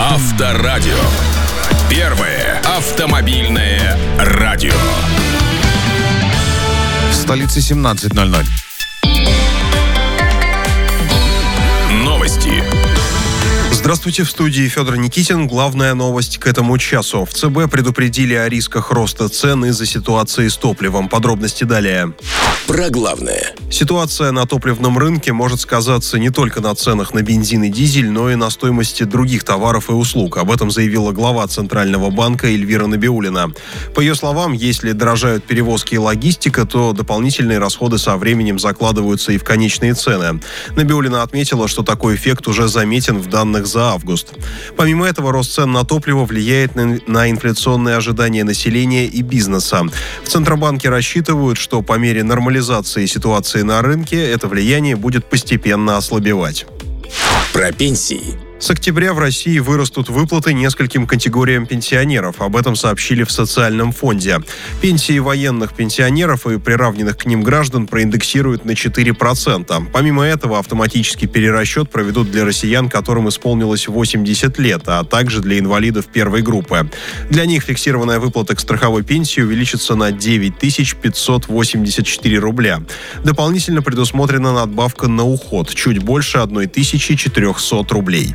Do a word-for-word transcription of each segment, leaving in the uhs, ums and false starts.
Авторадио. Первое автомобильное радио. В столице семнадцать ноль ноль. Новости. Здравствуйте, в студии Федор Никитин. Главная новость к этому часу. В ЦБ предупредили о рисках роста цен из-за ситуации с топливом. Подробности далее. Про главное. Ситуация на топливном рынке может сказаться не только на ценах на бензин и дизель, но и на стоимости других товаров и услуг. Об этом заявила глава Центрального банка Эльвира Набиуллина. По ее словам, если дорожают перевозки и логистика, то дополнительные расходы со временем закладываются и в конечные цены. Набиуллина отметила, что такой эффект уже заметен в данных за август. Помимо этого, рост цен на топливо влияет на, на инфляционные ожидания населения и бизнеса. В Центробанке рассчитывают, что по мере нормализации ситуации на рынке это влияние будет постепенно ослабевать. Про пенсии. С октября в России вырастут выплаты нескольким категориям пенсионеров. Об этом сообщили в социальном фонде. Пенсии военных пенсионеров и приравненных к ним граждан проиндексируют на четыре процента. Помимо этого, автоматический перерасчет проведут для россиян, которым исполнилось восемьдесят лет, а также для инвалидов первой группы. Для них фиксированная выплата к страховой пенсии увеличится на девять тысяч пятьсот восемьдесят четыре рубля. Дополнительно предусмотрена надбавка на уход, чуть больше тысяча четыреста рублей.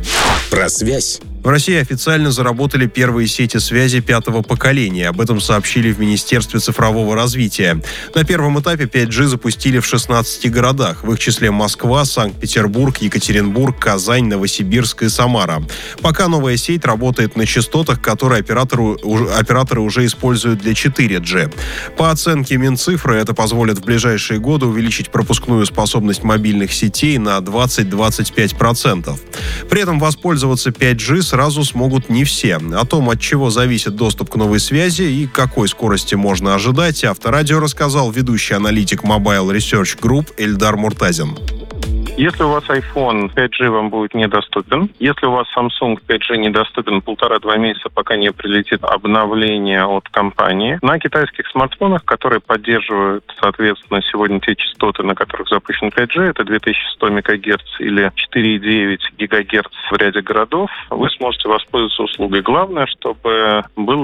Про связь. В России официально заработали первые сети связи пятого поколения. Об этом сообщили в Министерстве цифрового развития. На первом этапе пять джи запустили в шестнадцати городах. В их числе Москва, Санкт-Петербург, Екатеринбург, Казань, Новосибирск и Самара. Пока новая сеть работает на частотах, которые оператору, операторы уже используют для четыре джи. По оценке Минцифры, это позволит в ближайшие годы увеличить пропускную способность мобильных сетей на двадцать-двадцать пять процентов. При этом воспользоваться пять джи сразу смогут не все. О том, от чего зависит доступ к новой связи и какой скорости можно ожидать, Авторадио рассказал ведущий аналитик Mobile Research Group Эльдар Муртазин. Если у вас iPhone, пять джи вам будет недоступен. Если у вас Samsung, пять джи недоступен полтора-два месяца, пока не прилетит обновление от компании. На китайских смартфонах, которые поддерживают, соответственно, сегодня те частоты, на которых запущен пять джи, это две тысячи сто мегагерц или четыре и девять гигагерц в ряде городов, вы сможете воспользоваться услугой. Главное, чтобы было